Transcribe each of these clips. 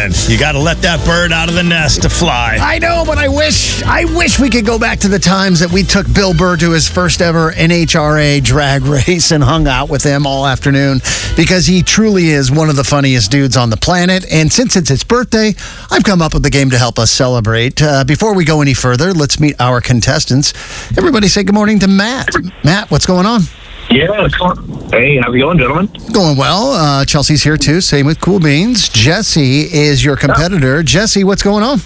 man. You got to let that bird out of the nest to fly. I know, but I wish we could go back to the times that we took Bill Burr to his first ever NHRA drag race and hung out with him all afternoon, because he truly is one of the funniest dudes on the planet. And since it's his birthday, I've come up with a game to help us celebrate. Before we go any further, let's meet our contestants. Everybody say good morning to Matt. Matt, what's going on? Yeah, hey, how's it going, gentlemen? Going well. Chelsea's here too. Same with Cool Beans. Jesse is your competitor. Jesse, what's going on?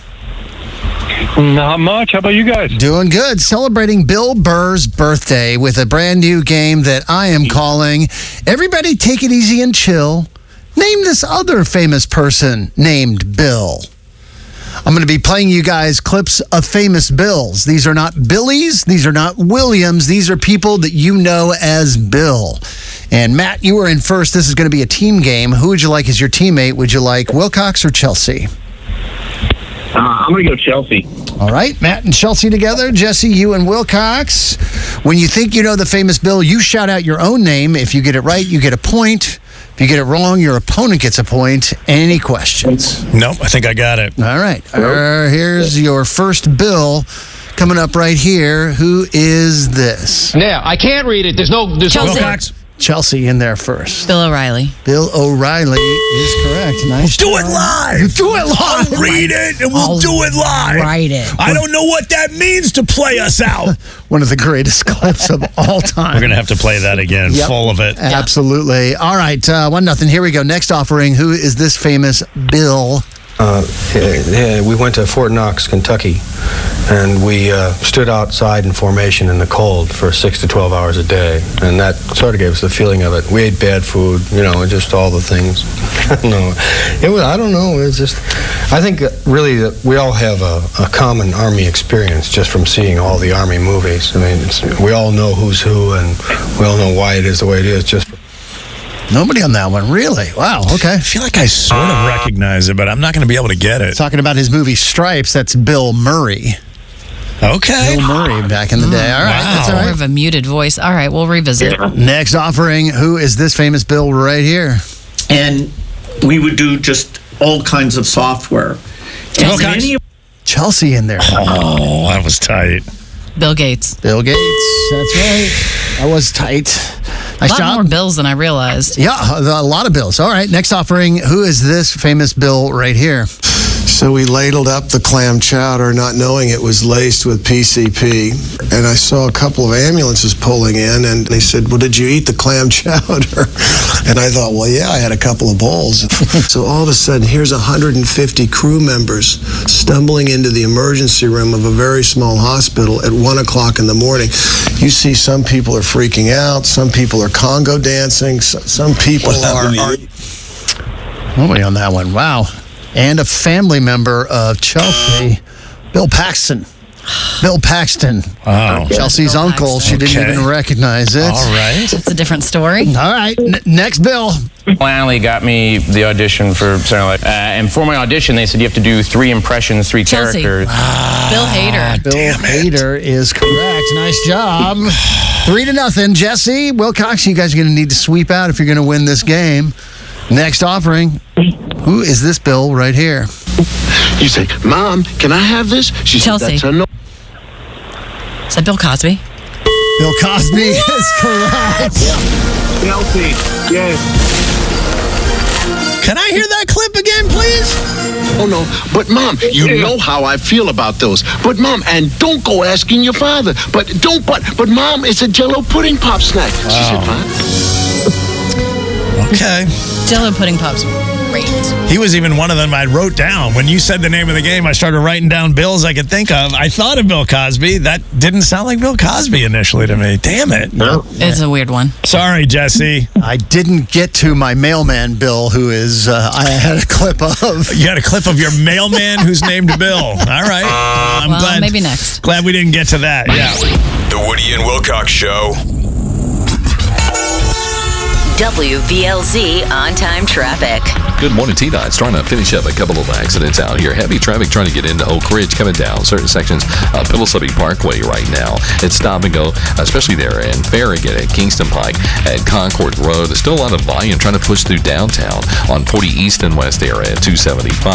Not much. How about you guys? Doing good. Celebrating Bill Burr's birthday with a brand new game that I am calling Everybody Take It Easy and Chill. Name this other famous person named Bill. I'm going to be playing you guys clips of famous Bills. These are not Billies. These are not Williams. These are people that you know as Bill. And Matt, you were in first. This is going to be a team game. Who would you like as your teammate? Would you like Wilcox or Chelsea? I'm going to go Chelsea. All right, Matt and Chelsea together. Jesse, you and Wilcox. When you think you know the famous Bill, you shout out your own name. If you get it right, you get a point. If you get it wrong, your opponent gets a point. Any questions? Nope, I think I got it. All right. Here's your first Bill coming up right here. Who is this? Now, I can't read it. There's no Wilcox. Chelsea in there first. Bill O'Reilly. Bill O'Reilly is correct. Nice. Do it live. Do it live. I'll read it and we'll do it live. Write it. I don't know what that means to play us out. One of the greatest clips of all time. We're going to have to play that again, full of it. Absolutely. All right, 1-0. Here we go. Next offering. Who is this famous Bill? We went to Fort Knox, Kentucky, and we stood outside in formation in the cold for 6 to 12 hours a day, and that sort of gave us the feeling of it. We ate bad food, just all the things. I don't know. It was just, I think really that we all have a common Army experience just from seeing all the Army movies. I mean, we all know who's who, and we all know why it is the way it is. Just. Nobody on that one, really? Wow, okay. I feel like I sort of recognize it, but I'm not going to be able to get it. Talking about his movie Stripes, that's Bill Murray. Okay. Bill Murray back in the day. All right, that's all More right. of a muted voice. All right, we'll revisit. Next offering, who is this famous Bill right here? And we would do just all kinds of software. Chelsea in there. Oh, that was tight. Bill Gates. Bill Gates, that's right. That was tight. Nice A lot job. more Bills than I realized. Yeah, a lot of Bills. All right, next offering, who is this famous Bill right here? So we ladled up the clam chowder, not knowing it was laced with PCP. And I saw a couple of ambulances pulling in, and they said, well, did you eat the clam chowder? And I thought, well, yeah, I had a couple of bowls. So all of a sudden, here's 150 crew members stumbling into the emergency room of a very small hospital at 1 o'clock in the morning. You see some people are freaking out. Some people are Congo dancing. Some people are... Nobody on that one. Wow. And a family member of Chelsea, Bill Paxton. Bill Paxton. Wow. Chelsea's Bill uncle. Paxton. She didn't even recognize it. All right. That's a different story. All right. Next, Bill. Lanley got me the audition for Saturday Night Live. And for my audition, they said you have to do 3 impressions, 3 Chelsea. characters. Bill Hader. Bill Hader is correct. Nice job. 3-0. Jesse, Wilcox, you guys are going to need to sweep out if you're going to win this game. Next offering. Who is this Bill right here? You say, Mom, can I have this? She Chelsea. said, that's a no. Is that Bill Cosby? Bill Cosby is correct. Chelsea, yes. Can I hear that clip again, please? Oh, no. But, Mom, you know how I feel about those. But, Mom, and don't go asking your father. But, Mom, it's a Jell-O pudding pop snack. She said, Mom. Okay. Jell-O pudding pops. Great. He was even one of them I wrote down. When you said the name of the game, I started writing down Bills I could think of. I thought of Bill Cosby. That didn't sound like Bill Cosby initially to me. Damn it. No. It's a weird one. Sorry, Jesse. I didn't get to my mailman, Bill, who is, I had a clip of. You had a clip of your mailman who's named Bill. All right. I'm Well, glad. maybe next. Glad we didn't get to that. Yeah. The Woody and Wilcox Show. WVLZ on-time traffic. Good morning, T-Dot's trying to finish up a couple of accidents out here. Heavy traffic trying to get into Oak Ridge coming down certain sections of Pillsbury Parkway right now. It's stop and go, especially there in Farragut at Kingston Pike at Concord Road. There's still a lot of volume trying to push through downtown on 40 East and West area at 275.